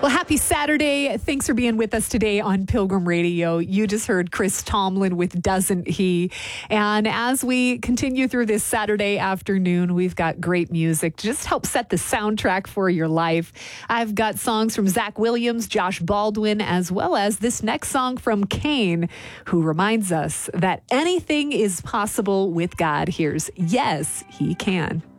Well, happy Saturday. Thanks for being with us today on Pilgrim Radio. You just heard Chris Tomlin with Doesn't He? And as we continue through this Saturday afternoon, we've got great music to just help set the soundtrack for your life. I've got songs from Zach Williams, Josh Baldwin, as well as this next song from Kane, who reminds us that anything is possible with God. Here's Yes, He Can.